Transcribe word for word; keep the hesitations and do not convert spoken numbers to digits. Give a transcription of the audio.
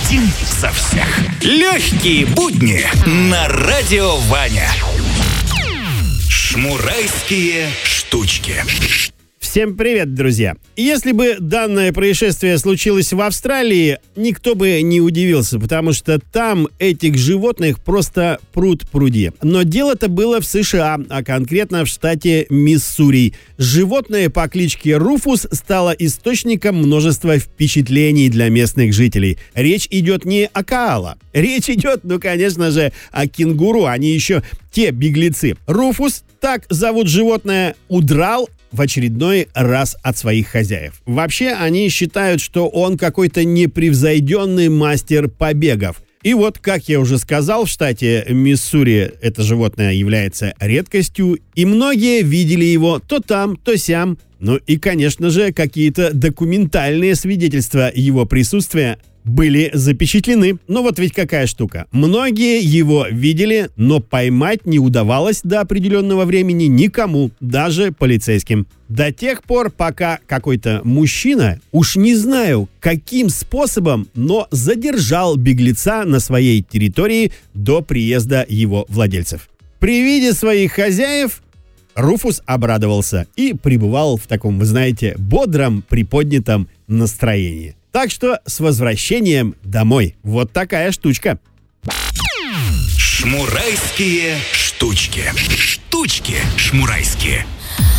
Один за всех. Легкие будни на радио Ваня. Шмурайские штучки. Всем привет, друзья! Если бы данное происшествие случилось в Австралии, никто бы не удивился, потому что там этих животных просто пруд-пруди. Но дело-то было в США, а конкретно в штате Миссури. Животное по кличке Руфус стало источником множества впечатлений для местных жителей. Речь идет не о коала. Речь идет, ну, конечно же, о кенгуру. Они еще те беглецы. Руфус, так зовут животное, удрал в очередной раз от своих хозяев. Вообще, они считают, что он какой-то непревзойденный мастер побегов. И вот, как я уже сказал, в штате Миссури это животное является редкостью, и многие видели его то там, то сям. Ну и, конечно же, какие-то документальные свидетельства его присутствия были запечатлены. Но вот ведь какая штука. Многие его видели, но поймать не удавалось до определенного времени никому, даже полицейским. До тех пор, пока какой-то мужчина, уж не знаю каким способом, но задержал беглеца на своей территории до приезда его владельцев. При виде своих хозяев Руфус обрадовался и пребывал в таком, вы знаете, бодром, приподнятом настроении. Так что с возвращением домой. Вот такая штучка. Шмурайские штучки. Штучки шмурайские.